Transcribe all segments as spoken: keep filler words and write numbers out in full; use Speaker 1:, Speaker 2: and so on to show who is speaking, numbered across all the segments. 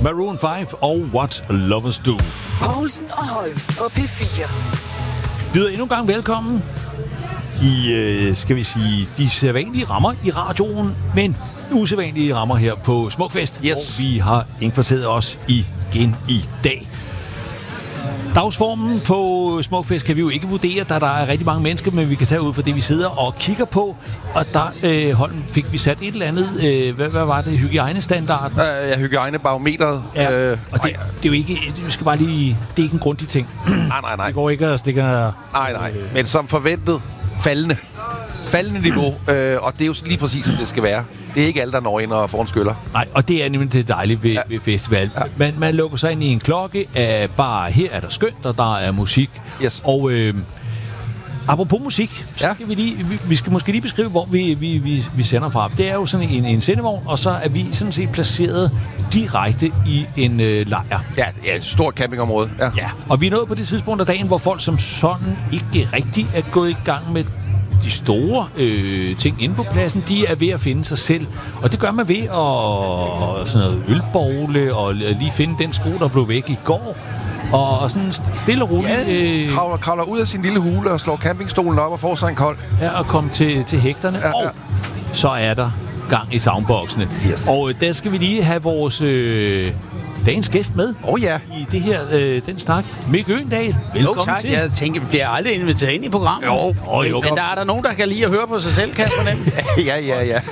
Speaker 1: Maroon fem og What Lovers Do.
Speaker 2: Poulsen og Holm på P fire.
Speaker 1: Byder endnu en gang velkommen i, øh, skal vi sige, de sædvanlige rammer i radioen, men usædvanlige rammer her på Smukfest,
Speaker 3: yes.
Speaker 1: hvor vi har indkvarteret os igen i dag. Dagsformen på Smukfest kan vi jo ikke vurdere, da der er rigtig mange mennesker, men vi kan tage ud for det, vi sidder og kigger på. Og der, øh, Holm, fik vi sat et eller andet, øh, hvad, hvad var det, hygiejnestandard?
Speaker 3: Uh, ja, hygiejnebarometeret.
Speaker 1: Ja,
Speaker 3: øh,
Speaker 1: og det, det er jo ikke, vi skal bare lige, det er ikke en grundig ting.
Speaker 3: nej, nej, nej.
Speaker 1: Det går ikke at stikke...
Speaker 3: Nej, nej, men som forventet, faldende. Faldende niveau, øh, og det er jo lige præcis, som det skal være. Det er ikke alle, der når ind og får en skyller.
Speaker 1: Nej, og det er nemlig det dejlige ved, ja. ved festival.
Speaker 3: Ja.
Speaker 1: Man, man lukker sig ind i en klokke af bare, her er der skønt, og der er musik.
Speaker 3: Yes.
Speaker 1: Og øh, apropos musik, så
Speaker 3: ja.
Speaker 1: skal vi lige, vi, vi skal måske lige beskrive, hvor vi, vi, vi, vi sender fra. Det er jo sådan en, en sendevogn, og så er vi sådan set placeret direkte i en øh, lejr.
Speaker 3: Ja, ja, et stort campingområde. Ja.
Speaker 1: ja, og vi er nået på det tidspunkt af dagen, hvor folk som sådan ikke rigtig er gået i gang med de store øh, ting inde på pladsen. De er ved at finde sig selv. Og det gør man ved at sådan noget ølbogle og lige finde den sko, der blev væk i går. Og, og sådan stille og roligt.
Speaker 3: Ja,
Speaker 1: øh,
Speaker 3: kravler, kravler ud af sin lille hule og slår campingstolen op og får sig en kold.
Speaker 1: Ja, og komme til, til hægterne. Ja, ja. Og så er der gang i soundboxene.
Speaker 3: Yes.
Speaker 1: Og øh, der skal vi lige have vores øh, dagens gæst med.
Speaker 3: Åh oh, ja.
Speaker 1: I det her, øh, den snak. Mikkel Øgendahl, velkommen
Speaker 4: jo, tak.
Speaker 1: til.
Speaker 4: Jeg tænker, vi bliver aldrig inviteret ind i programmet.
Speaker 3: Jo,
Speaker 1: oh, jo.
Speaker 4: Men der er der nogen, der kan lide at høre på sig selv, kan jeg fornemme.
Speaker 3: ja, ja, ja.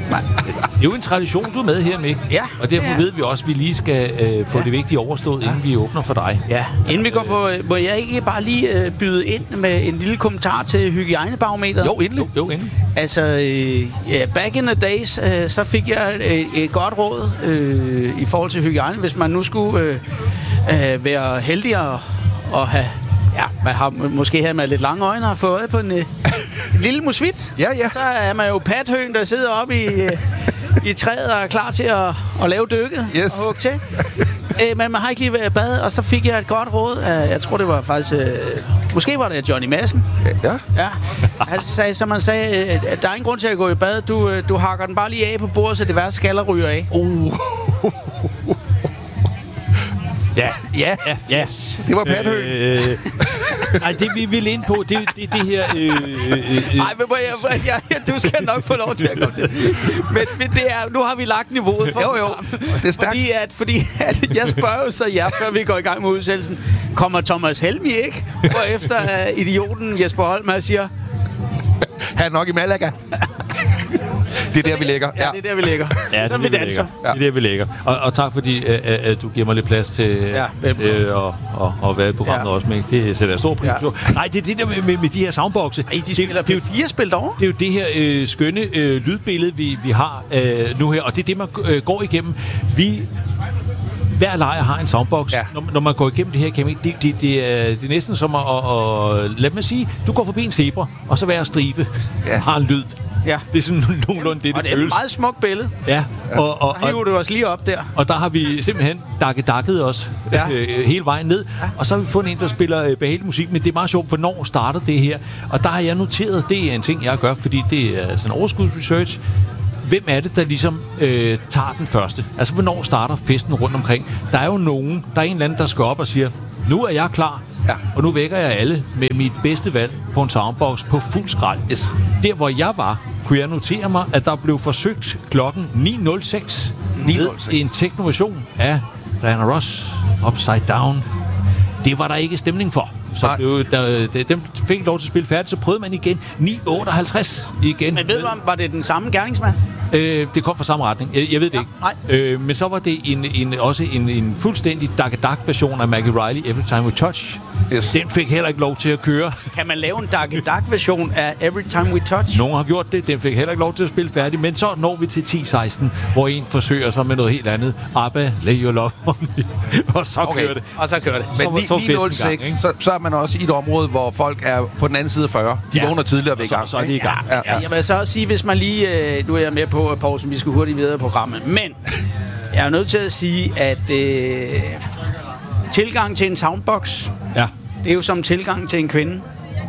Speaker 1: Det er jo en tradition, du er med her, Mikkel.
Speaker 4: Ja.
Speaker 1: Og derfor
Speaker 4: ja.
Speaker 1: ved vi også, at vi lige skal øh, få ja. det vigtige overstået, inden ja. vi åbner for dig.
Speaker 4: Ja. Inden vi går på, må jeg ikke bare lige øh, byde ind med en lille kommentar til hygiejnebarometeret?
Speaker 3: Jo, endelig.
Speaker 1: Jo, jo endelig.
Speaker 4: Altså, øh, yeah, back in the days, øh, så fik jeg et, et godt råd øh, i forhold til hygiejne. Hvis man nu skulle øh, øh, være heldig og, og have... Ja, man har måske her med lidt lange øjne og få øje på en, øh, en lille musvit.
Speaker 3: Ja, ja.
Speaker 4: Så er man jo pathøen, der sidder oppe i, øh, i træet og er klar til at, at lave dykket
Speaker 3: yes.
Speaker 4: og hugge til. Æ, men man har ikke lige været i bad, og så fik jeg et godt råd. Uh, jeg tror, det var faktisk... Uh, måske var det Johnny Madsen.
Speaker 3: Ja.
Speaker 4: Ja. Han sagde, som man sagde, at der er ingen grund til at gå i bad. Du, du hakker den bare lige af på bordet, så det værste skaller ryger af.
Speaker 3: Uh.
Speaker 1: Ja,
Speaker 3: ja,
Speaker 1: ja,
Speaker 3: yes. Det var pathøen.
Speaker 1: Øh, nej, det vi vil ind på, det er det, det her... Øh, øh, øh,
Speaker 4: Nej, men jeg, jeg, jeg, du skal nok få lov til at komme til. Men, men det er, nu har vi lagt niveauet for
Speaker 3: jo, jo. Det er stærkt.
Speaker 4: Fordi, at, fordi at jeg spørger jo så jer, før vi går i gang med udsendelsen, kommer Thomas Helmi ikke? Og efter uh, idioten Jesper Holm siger...
Speaker 3: Han er nok i Malaga. Det er der, vi ligger.
Speaker 4: Ja, det er der, vi ligger.
Speaker 1: Ja,
Speaker 4: så
Speaker 1: det,
Speaker 4: vi
Speaker 1: det
Speaker 4: danser.
Speaker 1: Ja. Det er der, vi ligger. Og, og tak fordi, at, at du giver mig lidt plads til,
Speaker 4: ja,
Speaker 1: til at og, være i programmet ja. også, med. Det sætter jeg stor pris på. Ja. Nej, det er det der med, med, med de her soundboxe.
Speaker 4: Ej, de spiller P fire spil over.
Speaker 1: Det er jo det her øh, skønne øh, lydbillede, vi, vi har øh, nu her, og det er det, man øh, går igennem. Vi... Hver lejr har en soundbox. Ja. Når, når man går igennem det her camping, det, det, det, er, det er næsten som at, at, at... Lad mig sige, du går forbi en zebra, og så hver stribe ja. har en lyd.
Speaker 4: Ja.
Speaker 1: Det er sådan nogenlunde det, det
Speaker 4: og det er
Speaker 1: føles.
Speaker 4: et meget smukt billede.
Speaker 1: Ja. Og, og,
Speaker 4: og hiver du os lige op der.
Speaker 1: Og der har vi simpelthen dakket os ja. øh, hele vejen ned. Ja. Og så har vi fundet en, der spiller øh, behagelig musik, men det er meget sjovt, hvornår starter det her. Og der har jeg noteret, det er en ting, jeg gør, fordi det er sådan overskudsresearch. Hvem er det, der ligesom øh, tager den første? Altså, hvornår starter festen rundt omkring? Der er jo nogen, der er en eller anden, der skal op og siger, nu er jeg klar, ja. og nu vækker jeg alle med mit bedste valg på en soundbox på fuld skrald. Yes. Der, hvor jeg var, kunne jeg notere mig, at der blev forsøgt klokken ni nul seks med en teknoversion af Diana Ross, Upside Down. Det var der ikke stemning for. Så blev, der, der, dem fik lov til at spille færdigt, så prøvede man igen. ni otteoghalvtreds igen.
Speaker 4: Men ved du, var det den samme gerningsmand?
Speaker 1: Øh, det kom fra samme retning. Jeg, jeg ved det
Speaker 4: ja,
Speaker 1: ikke.
Speaker 4: Nej.
Speaker 1: Øh, men så var det en, en, også en, en fuldstændig dak-dak-version af Maggie Riley, Every Time We Touch. Yes. Den fik heller ikke lov til at køre.
Speaker 4: Kan man lave en dak-dak-version af Every Time We Touch?
Speaker 1: Nogen har gjort det. Den fik heller ikke lov til at spille færdig. Men så når vi til ti seksten, hvor en forsøger sig med noget helt andet. ABBA, Lay Your Love On Me. Og så okay. kører det.
Speaker 4: Og så kører det.
Speaker 3: Men
Speaker 1: så,
Speaker 3: ni nul seks, så, så er man også i et område, hvor folk er på den anden side af fyrre. De ja. vågner tidligere ved i gang.
Speaker 1: Så, så er de i gang.
Speaker 4: Ja, ja. Ja. Jeg vil så også sige, hvis man lige... Øh, nu er jeg med på, Poulsen, vi skal hurtigt videre i programmet. Men jeg er nødt til at sige, at øh, tilgang til en soundbox,
Speaker 1: ja.
Speaker 4: det er jo som tilgang til en kvinde.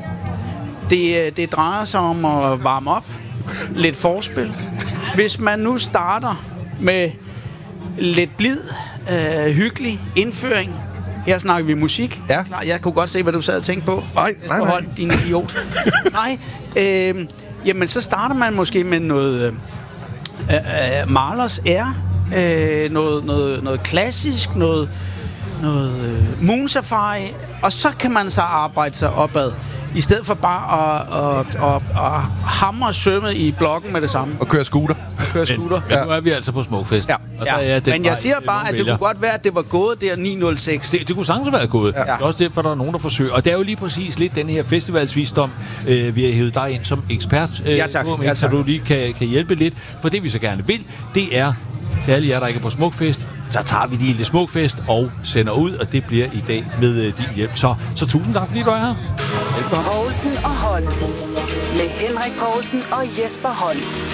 Speaker 4: Det, det drejer sig om at varme op. Lidt forspil. Hvis man nu starter med lidt blid øh, hyggelig indføring. Her snakker vi musik.
Speaker 3: Ja.
Speaker 4: Klar, jeg kunne godt se, hvad du sad og tænkte på.
Speaker 3: Nej, nej, nej.
Speaker 4: Hold, din idiot. Nej, øh, jamen så starter man måske med noget øh, øh, Mahlers Air. Øh, noget, noget, noget klassisk, noget, noget øh, Moon Safari. Og så kan man så arbejde sig opad. I stedet for bare at, at, at, at hamre sømmet i blokken med det samme.
Speaker 3: Og køre scooter.
Speaker 4: Køre scooter.
Speaker 1: Men, men nu er vi altså på Smukfest.
Speaker 3: Ja.
Speaker 1: Og
Speaker 4: Ja.
Speaker 1: der er den
Speaker 4: Men jeg
Speaker 1: vej,
Speaker 4: siger
Speaker 1: øh,
Speaker 4: bare,
Speaker 1: nogen
Speaker 4: at det
Speaker 1: vælger.
Speaker 4: kunne godt være, at det var gået der ni nul seks.
Speaker 1: Det, det kunne sagtens være gået. Ja.
Speaker 4: Ja.
Speaker 1: Det er også derfor, der er nogen, der forsøger. Og det er jo lige præcis lidt den her festivalsvisdom, øh, vi har hævet dig ind som ekspert. Øh,
Speaker 4: Ja, tak.
Speaker 1: på,
Speaker 4: Ja, tak.
Speaker 1: Så du lige kan, kan hjælpe lidt. For det, vi så gerne vil, det er til alle jer, der ikke er på Smukfest, så tager vi lige en Smukfest og sender ud, og det bliver i dag med øh, din hjælp. Så, så tusind tak, fordi du er her.
Speaker 2: Poulsen og Holm. Med Henrik Poulsen og Jesper Holm.